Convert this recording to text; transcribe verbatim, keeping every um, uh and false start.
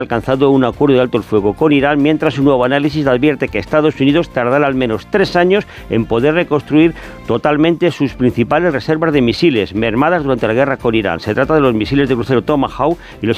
alcanzado un acuerdo de alto el fuego con Irán, mientras un nuevo análisis advierte que Estados Unidos tardará al menos tres años en poder reconstruir totalmente sus principales reservas de misiles, mermadas durante la guerra con Irán. Se trata de los misiles de crucero Tomahawk y los